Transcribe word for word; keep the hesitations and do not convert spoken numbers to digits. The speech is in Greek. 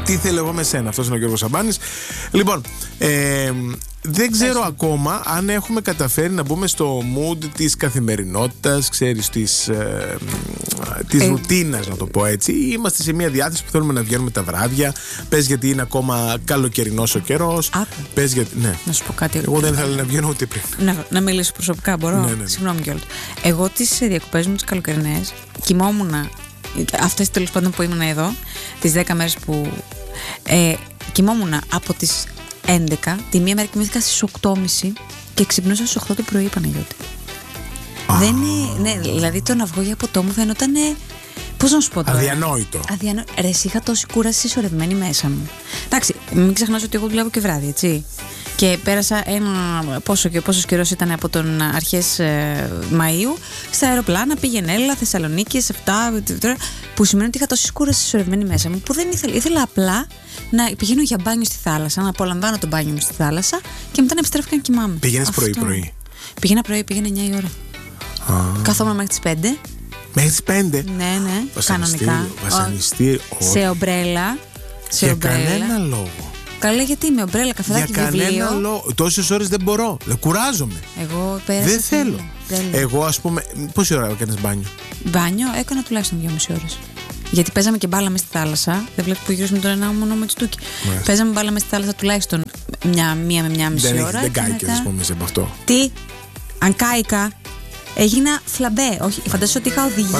Τι θέλω εγώ με σένα. Αυτός είναι ο Γιώργος Σαμπάνης. Λοιπόν, ε, δεν ξέρω Έχει. ακόμα αν έχουμε καταφέρει να μπούμε στο mood της καθημερινότητας, ξέρεις, της, ε, της ε. ρουτίνας, να το πω έτσι. Είμαστε σε μια διάθεση που θέλουμε να βγαίνουμε τα βράδια. Πες γιατί είναι ακόμα καλοκαιρινός ο καιρός. Πες γιατί. Ναι. Να σου πω κάτι. Εγώ δεν ήθελα να βγαίνω ούτε πριν. Να, να μιλήσω προσωπικά, μπορώ. Ναι, ναι, ναι. Συγγνώμη κιόλας. Εγώ τις διακοπές μου τις καλοκαιρινές κοιμόμουν. Αυτές τέλος πάντων που ήμουν εδώ, τις δέκα μέρες που ε, κοιμόμουν από τις έντεκα, τη μία μέρα κοιμήθηκα στις οκτώ και μισή και ξυπνούσα στις οκτώ το πρωί, Παναγιώτη. Ah. Δεν είναι, ναι, δηλαδή το να βγω για ποτό μου φαίνονταν, πώς να σου πω τώρα. Αδιανόητο. Αδιανό... Ρε, εσύ είχα τόση κούραση συσσωρευμένη μέσα μου. Εντάξει, μην ξεχνάς ότι εγώ δουλεύω και βράδυ, έτσι. Και πέρασα ένα. Πόσο, πόσος καιρός ήταν από τον αρχές ε, Μαΐου στα αεροπλάνα, πήγαινε έλα, Θεσσαλονίκη, αυτά. Που σημαίνει ότι είχα τόση κούραση συσσωρευμένη μέσα μου που δεν ήθελα. Ήθελα απλά να πηγαίνω για μπάνιο στη θάλασσα, να απολαμβάνω το μπάνιο μου στη θάλασσα και μετά να επιστρέφω και να κοιμάμαι. Πήγαινες πρωί-πρωί. Πήγαινα πρωί, πήγαινε εννιά η ώρα. Ah. Καθόμουν μέχρι τις πέντε. Μέχρι τις πέντε. Ναι, ναι, κανονικά. Βασανιστή. Σε ομπρέλα. Σε για ομπρέλα. κανένα λόγο. Καλά, γιατί με ομπρέλα, καφεδάκι, για βιβλίο. Για κανένα λόγο. Τόσες ώρες δεν μπορώ. Δεν κουράζομαι. Εγώ πέρασα. Δεν θέλω. θέλω. Εγώ, ας πούμε. Πόση ώρα έκανες μπάνιο? Μπάνιο έκανα τουλάχιστον δυόμιση ώρες. Γιατί παίζαμε και μπάλα μες στη θάλασσα. Δεν βλέπω που γύρω με τον ένα μόνο με τσουτούκι. Yeah. Παίζαμε μπάλα μες στη θάλασσα τουλάχιστον μια, μία με μια μισή δεν ώρα. Δεν κάηκες, μετά... ας πούμε, σε από αυτό. Τι, αν κάηκα, έγινα φλαμπέ. Όχι, φαντάζομαι ότι είχα οδηγήσει.